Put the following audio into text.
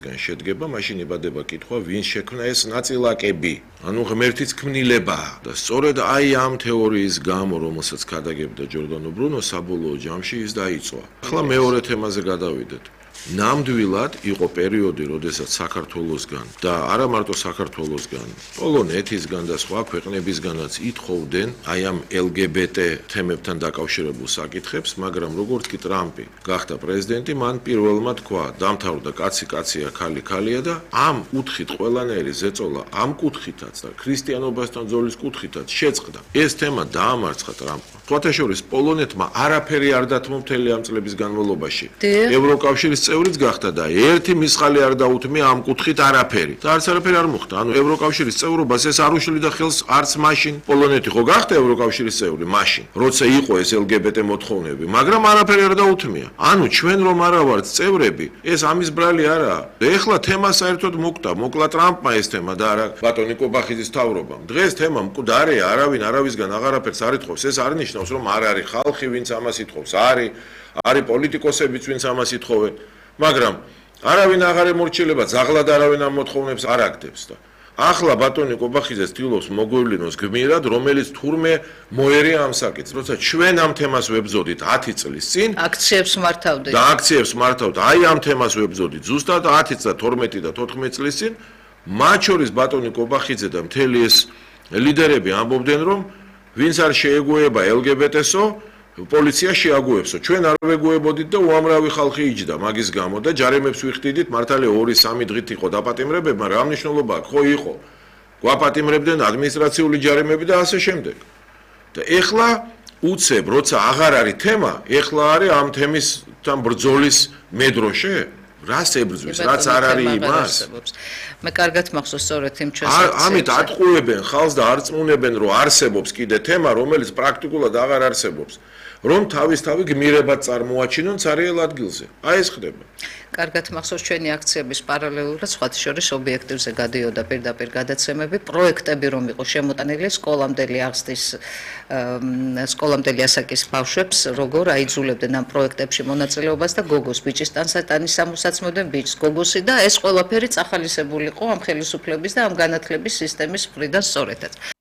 შედგება, მაშინ იბადება კითხვა, ვინ შექმნა ეს ნაწილაკები. ანუ ღმერთის ქმნილებაა და სწორედ აი ამ თეორიის გამო, რომელსაც ქადაგებდა ჯორდანო ბრუნო, საბოლოო ჯამში ის დაიწვა. ახლა მეორე თემაზე გადავიდეთ. ნამდვილად იყო პერიოდი, როდესაც საქართველოსგან და არა მარტო საქართველოსგან, პოლონეთისგან და სხვა ქვეყნებისგანაც ითხოვდნენ აი ამ LGBT თემებთან დაკავშირებულ საკითხებს, მაგრამ როგორც კი ტრამპი გახდა პრეზიდენტი, მან პირველმა თქვა, დამთავრდა კაცი კაცია, ხალი ხალია და ამ კუთხით ყველანაირი ზეწოლა, ამ კუთხითაც და ქრისტიანობასთან ძოლის კუთხითაც შეწყდა. ეს თემა დაამარცხა ტრამპმა. სხვათა შორის პოლონეთმა არაფერი არ დათმო მთელი ამ წლების განმავლობაში. ევროკავშირის წევრიც გახდა და ერთი მისხალი არ დაუთმია ამ კუთხით არაფერი. და არც არაფერი არ მოხდა. ანუ ევროკავშირის წევრობას ეს არ უშლიდა ხელს არც მაშინ. პოლონეთი ხო გახდა ევროკავშირის წევრი მაშინ, როცა იყო ეს LGBT მოთხოვნები, მაგრამ არაფერი არ დაუთმია. ანუ ჩვენ რომ არა ვართ წევრები, ეს ამის ბრალი არაა. ეხლა თემა საერთოდ მოკლა ტრამპმა ეს თემა და არა ბატონი კობახიძის თავრობამ. დღეს თემა მკვდარია, არავინ არავისგან აღარაფერს არ ითხოვს. ეს არ ნიშნავს რომ არ არის ხალხი, ვინც ამას ითხოვს. არის პოლიტიკოსებიც, ვინც ამას ითხოვენ. მაგრამ არავინ აღარ ემორჩილება, ზაღლად არავინ ამ მოთხოვნებს არ აგდებს და ახლა ბატონი კობახიძე ცდილობს მოგვევლინოს გმირად, რომელიც თურმე მოერია ამ საკითხს. როცა ჩვენ ამ თემას ვებზოდით 10 წლის წინ, აქციებს მართავდით. და აქციებს მართავთ, აი ამ თემას ვებზოდით ზუსტად 10 და 12 და 14 წლის წინ, მათ შორის ბატონი კობახიძე და მთელი ეს ლიდერები ამბობდნენ, რომ ვინც არ შეეგუება LGBT-სო, პოლიცია შეაგუებსო. ჩვენ არ ვეგუებოდით და უამრავი ხალხი იჯდა მაგის გამო და ჯარიმებს ვიხდიდით, მართალია 2-3 დღით იყო დაპატიმრებები, მაგრამ რა მნიშვნელობა აქვს? ხო იყო. გვაპატიმრებდნენ ადმინისტრაციული ჯარიმები და ასე შემდეგ. და ეხლა უცებ, როცა აღარ არის თემა, ეხლა არის ამ თემისთან ბრძოლის მედროშე? რას ებრძვის, რაც არ არის იმას? მე კარგად მახსოვს სწორედ იმ ჩვენს ამით ატყუებენ ხალხს და არ წმუნებენ, რომ არსებობს კიდე თემა, რომელიც პრაქტიკულად აღარ არსებობს. რომ თავისთავად გმირებად წარმოაჩინონ ცარიელ ადგილზე. აი ეს ხდება. კარგად მახსოვს ჩვენი აქციების პარალელურად სხვათა შორის ობიექტივზე გადიოდა პირდაპირ გადაცემები, პროექტები რომ იყო შემოტანილი სკოლამდელი აღზრდის სკოლამდელი ასაკის ბავშვებს, როგორ აიძულებდნენ ამ პროექტებში მონაწილეობას და გოგოს ბიჭის ტანსატანის სამოსაცმოდენ ბიჭს გოგოსი და ეს ყველაფერი წახალისებული იყო ამ ხელისუფლების და ამ განათლების სისტემის მხრიდან სწორედაც.